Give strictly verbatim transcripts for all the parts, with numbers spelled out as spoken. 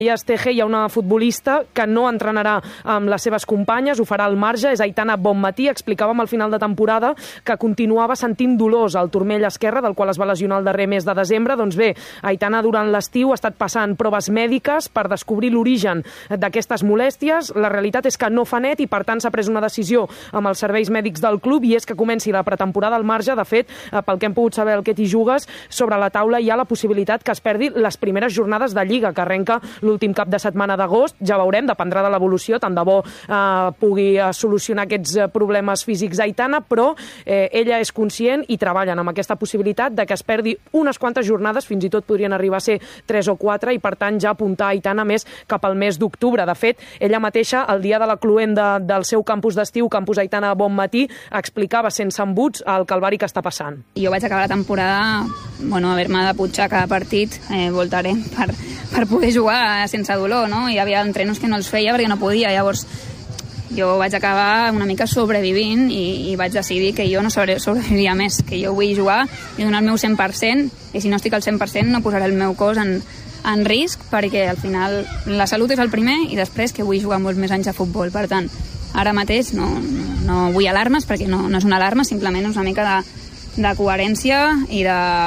Esteje, hi ha una futbolista que no entrenarà amb les seves companyes, ho farà al marge, és Aitana Bonmatí. Explicàvem al final de temporada que continuava sentint dolors al turmell esquerre, del qual es va lesionar el darrer mes de desembre. Doncs bé, Aitana durant l'estiu ha estat passant proves mèdiques per descobrir l'origen d'aquestes molèsties. La realitat és que no fa net i per tant s'ha pres una decisió amb els serveis mèdics del club i és que comenci la pretemporada al marge. De fet, pel que hem pogut saber el que t'hi jugues, sobre la taula hi ha la possibilitat que es perdi les primeres jornades de Lliga, que arrenca l'últim cap de setmana d'agost. Ja veurem, dependrà de l'evolució, tant de bo eh, pugui eh, solucionar aquests eh, problemes físics Aitana, però eh, ella és conscient i treballen amb aquesta possibilitat de que es perdi unes quantes jornades, fins i tot podrien arribar a ser tres o quatre, i per tant ja apuntar Aitana més cap al mes d'octubre. De fet, ella mateixa, el dia de la cluent de, del seu campus d'estiu, Campus Aitana Bonmatí, explicava sense embuts el calvari que està passant. Jo vaig acabar la temporada, bueno, haver-me de putxar cada partit, eh, voltaré, per, per poder jugar sense dolor, no? Hi havia entrenos que no els feia perquè no podia, llavors jo vaig acabar una mica sobrevivint i, i vaig decidir que jo no sobreviviria més, que jo vull jugar i donar el meu cent per cent, i si no estic al cent per cent no posaré el meu cos en, en risc, perquè al final la salut és el primer i després que vull jugar molts més anys a futbol. Per tant, ara mateix no, no vull alarmes, perquè no, no és una alarma, simplement és una mica de, de coherència i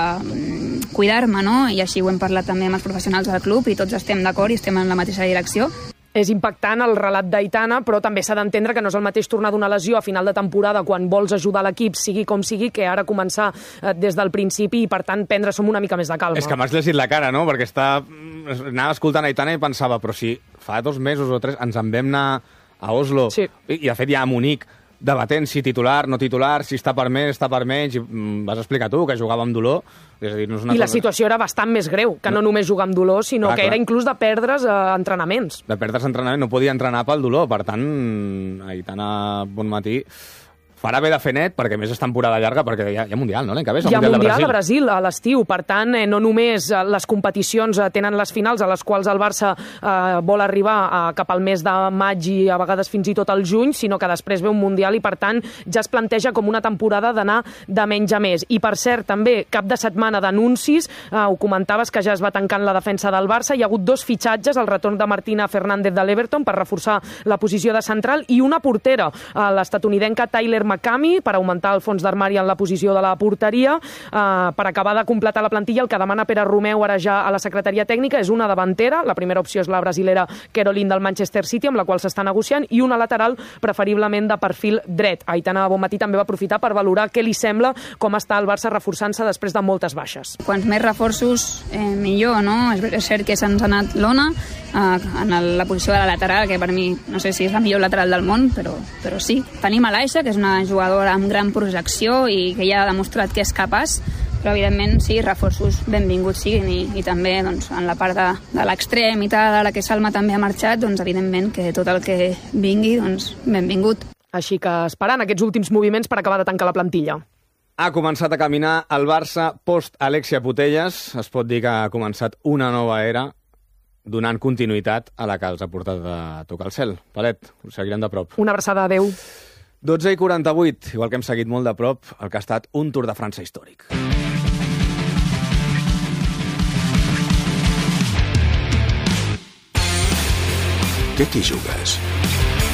de cuidar-me, no? I així ho hem parlat també amb els professionals del club i tots estem d'acord i estem en la mateixa direcció. És impactant el relat d'Aitana, però també s'ha d'entendre que no és el mateix tornar d'una lesió a final de temporada quan vols ajudar l'equip, sigui com sigui, que ara començar des del principi i, per tant, prendre-s'ho una mica més de calma. És que m'has llegit la cara, no? Perquè està... anava escoltant Aitana i pensava, però si fa dos mesos o tres ens en vam anar a Oslo, sí. i de fet ja a Munic, debatent si titular, no titular, si està per més, està per menys, i vas explicar tu que jugava amb dolor. És a dir, no és una I la cosa... situació era bastant més greu, que no, no només jugar amb dolor, sinó clar, que clar. Era inclús de perdre's eh, entrenaments. De perdre's entrenament, no podia entrenar pel dolor, per tant, Aitana Bonmatí farà bé de fer net, perquè més és temporada llarga, perquè hi ha, hi ha Mundial, no? L'any que ve és el Mundial, Mundial de Brasil. Brasil. a Brasil a l'estiu, per tant, eh, no només les competicions eh, tenen les finals a les quals el Barça eh, vol arribar eh, cap al mes de maig i a vegades fins i tot al juny, sinó que després ve un Mundial i, per tant, ja es planteja com una temporada d'anar de menys a més. I, per cert, també, cap de setmana d'anuncis, eh, ho comentaves que ja es va tancant la defensa del Barça, hi ha hagut dos fitxatges, el retorn de Martina Fernández de l'Everton per reforçar la posició de central i una portera, eh, l'estatunidenca Tyler McCamey, per augmentar el fons d'armari en la posició de la porteria. Uh, per acabar de completar la plantilla, el que demana Pere Romeu ara ja a la secretaria tècnica és una davantera, la primera opció és la brasilera Caroline del Manchester City, amb la qual s'està negociant, i una lateral preferiblement de perfil dret. Aitana Bonmatí també va aprofitar per valorar què li sembla com està el Barça reforçant-se després de moltes baixes. Quants més reforços, eh, millor, no? És cert que se'ns ha anat l'Ona eh, en la posició de la lateral, que per mi no sé si és la millor lateral del món, però, però sí. Tenim a l'Aixa, que és una jugadora amb gran projecció i que ja ha demostrat que és capaç, però evidentment sí, reforços benvinguts siguin i, i també doncs, en la part de, de l'extrem i tal, ara que Salma també ha marxat, doncs evidentment que tot el que vingui, doncs benvingut. Així que esperant aquests últims moviments per acabar de tancar la plantilla. Ha començat a caminar el Barça post-Alexia Putellas. Es pot dir que ha començat una nova era donant continuïtat a la que els ha portat a tocar el cel. Palet, ho seguirem de prop. Una abraçada, adeu. dotze i quaranta-vuit, igual que hem seguit molt de prop el que ha estat un Tour de França històric. Què t'hi jugues?